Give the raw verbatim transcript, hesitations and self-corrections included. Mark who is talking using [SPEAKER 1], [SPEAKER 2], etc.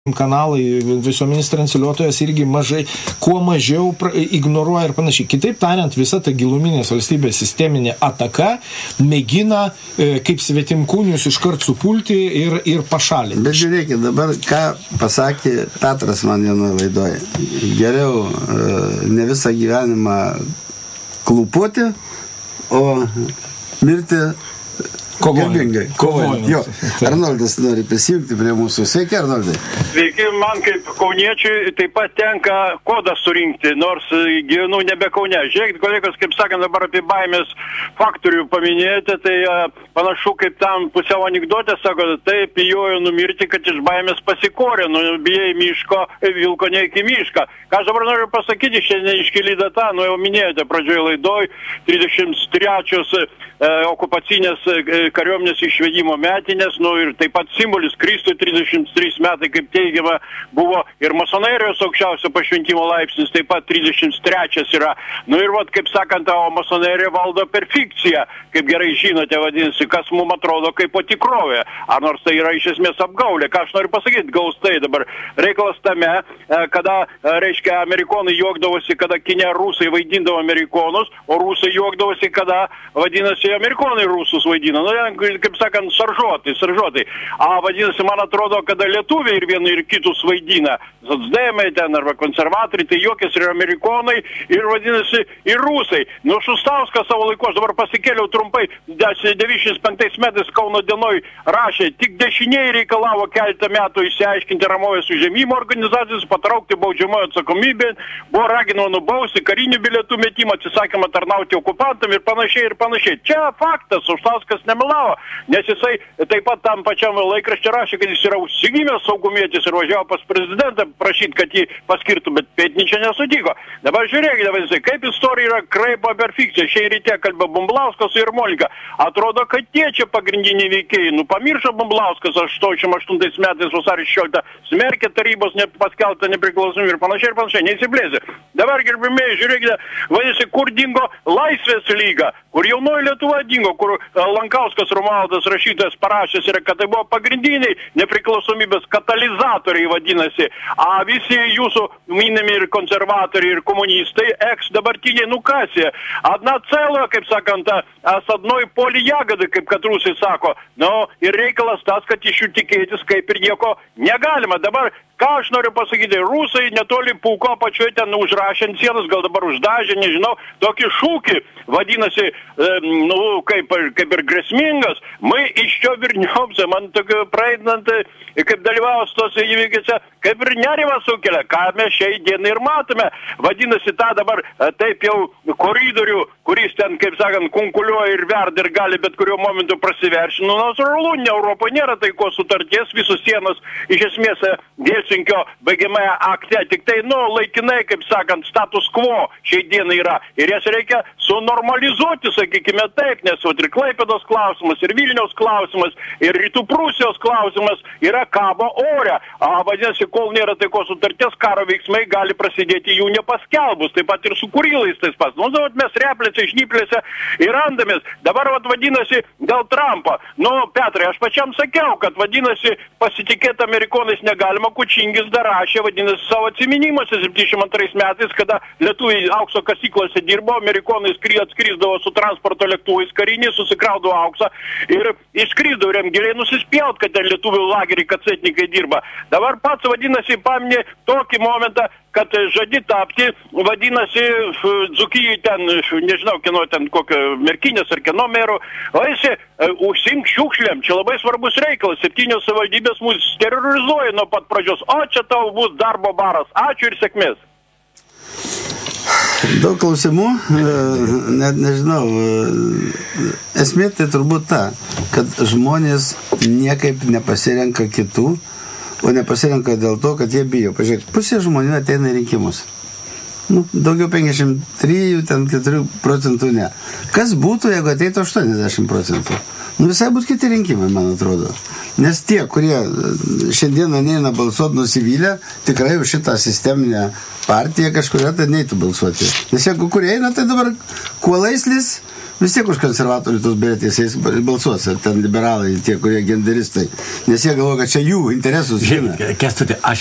[SPEAKER 1] kanalai, visuomenės transliuotojas irgi mažai, kuo mažiau pra, ignoruoja ir panašiai. Kitaip tariant, visa ta giluminės valstybės sisteminė ataka mėgina e, kaip svetimkūnius iškart supulti ir, ir pašalinti.
[SPEAKER 2] Bet žiūrėkit, dabar ką pasakė Petras man vienoje laidoje. Geriau e, ne visą gyvenimą klūpoti, o mirti garbingai. Kovojant. Jo, Arnoldas nori prisijungti prie mūsų. Sveiki, Arnoldai.
[SPEAKER 3] Sveiki, man kaip kauniečiui taip pat tenka kodą surinkti, nors gyvenu nebe Kaune. Žiūrėkit, kolegos, kaip sakant, dabar apie baimės faktorių paminėjote, tai panašu kaip tam pusiau anekdotė, sako, taip, bijojo numirti, kad iš baimės pasikorė, nu, bijai miško, vilko ne iki mišką. Ką aš dabar noriu pasakyti, šiandien iškeli data, nu jau minėjote pradžioje laidoj, trisdešimt trečios e, okupacinės e, kariuomenės išvedimo metinės, nu ir taip pat simbolis Kristui trisdešimt trys metai, kaip teigiama, buvo ir masonerijos aukščiausio pašventimo laipsnis, taip pat trisdešimt trečias yra. Nu ir vat, kaip sakant, o masonerija valdo per fikciją, kaip gerai žinote, vadinasi, kas mums atrodo kaip po tikrovė. Ar nors tai yra iš esmės apgaulė. Ką aš noriu pasakyti, gaustai dabar reikalas tame, kada, reiškia, amerikonai juokdavosi, kada Kine rusai vaidindavo amerikonus, o rusai juokdavosi, kada, vadinasi, amerikonai rusus vaidino. Nu, kaip sakant, saržuotai, saržuotai. A, vadinasi, man atrodo, kada lietuviai ir vieni ir kitus vaidina, socdemai ten arba konservatoriai, tai juokės ir amerikonai, ir vadinasi, ir rusai. Nu, Šustauskas savo laiku, aš dabar pasikėliau trumpai, devyniasdešimt penktais metais Kauno dienoj rašė, tik dešiniai reikalavo keletą metų išsiaiškinti Ramovės užėmimo organizacijas, patraukti baudžiamojo atsakomybę, buvo raginama nubausti karinių bilietų metimą, atsisakymą tarnauti okupantam ir panašiai ir panašiai. Čia faktas, Šustauskas nemelavo, nes jisai taip pat tam pačiam laikraščiui rašė, kad jis yra užsigimęs saugumietis ir važiavo pas prezidentą prašyti, kad jį paskirtų, bet Pėtnyčia nesutiko. Dabar žiūrėkite, vadinasi, kaip istorija yra kraipa per fikciją. Šiandien ryte kalbėjo Bumblauskas ir Molika. Atrodo, kad tie čia pagrindiniai veikėjai. Nu, pamiršo Bumblauskas aštuoniasdešimt aštuntais metais vasario šešioliktą smerkė tarybos nepaskelbtą nepriklausomybę ir panašiai ir panašiai. Neįsiplėsė. Dabar, gerbimieji, žiūrėkite, vadinasi, kur dingo Laisvės lyga, kur jaunoji Lietuva dingo, kur Lankauskas Romualdas rašytojas parašęs yra, kad tai buvo pagrindiniai nepriklausomybės katalizatoriai, vadinasi. A visi jūsų minimi ir konservatoriai, ir komunistai, eks dabartiniai nukasė. Adna celo, kaip sakant, as adnoj poli jagada, kaip kad rusai sako. Nu, ir reikalas tas, kad iš jų tikėtis kaip ir nieko negalima. Dabar ką aš noriu pasakyti, rusai netoli Pūko apačioje ten užrašė ant sienos, gal dabar uždažė, nežinau, tokį šūkį, vadinasi, e, nu, kaip, kaip ir grėsmingas, mai iš čia virniopse, man tokio praeidant, kaip dalyvaus tose įvykiuose, kaip ir nerimą sukelia, ką mes šiai dienai ir matome, vadinasi, tą dabar taip jau koridorių, kuris ten, kaip sakant, kunkuliuoja ir verda ir gali bet kuriuo momentu prasiveršti, nu, natūralu, ne Europoje nėra taikos sutarties, visos sienos iš esmės Helsinkio baigiamąją akte, tik tai, nu, laikinai, kaip sakant, status quo šiai dienai yra. Ir jas reikia sunormalizuoti, sakykime taip, nes ir Klaipėdos klausimas, ir Vilniaus klausimas, ir Rytų Prūsijos klausimas yra kabo ore. A, vadinasi, kol nėra taikos sutarties, karo veiksmai gali prasidėti jų nepaskelbus, taip pat ir su Kurilais tais pas. Nu, vat mes replėse, žnyplėse ir randamės. Dabar, vat, vadinasi, dėl Trumpo. Nu, Petrai, aš pačiam sakiau, kad, vadinasi, pasitikėti amerikonais negalima, Kučingis dar rašė, vadinasi, savo atsiminimuose septyniasdešimt antrais metais, kada lietuviai aukso kasyklose dirbo, amerikonai atskrisdavo su transporto lėktuvais kariniai, susikraudavo auksą ir išskrisdavo remgiliai nusispjaut, kad ten lietuvių lageriai kacetnikai dirba. Dabar pats, vadinasi, paminė tokį momentą, kad žadi tapti, vadinasi, Dzūkijai ten, nežinau, kino ten kokio Merkinės ar kino merų, vaisi, užsink šiukšlėm, čia labai svarbus reikalas, septynios savivaldybės mus terrorizuoja nuo pat pradžios, o čia tau bus darbo baras, ačiū ir sėkmės.
[SPEAKER 2] Daug klausimų, net nežinau, esmė tai turbūt ta, kad žmonės niekaip nepasirenka kitų, o nepasirenka dėl to, kad jie bijo. Pažiūrėk, pusė žmonių ateina į rinkimus. nu, daugiau penkiasdešimt trys, ten keturi procentų ne. Kas būtų, jeigu ateitų aštuoniasdešimt procentų? Nu, visai būtų kiti rinkimai, man atrodo. Nes tie, kurie šiandieną neina balsuoti nusivylę, tikrai už šitą sisteminę partiją kažkuria tai neitų balsuoti. Nes jeigu kurie eina, tai dabar kuo laislis, vis tiek už konservatorių tos beretės balsuos, ar ten liberalai, tie, kurie genderistai. Nes jie galvoja, kad čia jų interesus žina.
[SPEAKER 4] Kęstuti, aš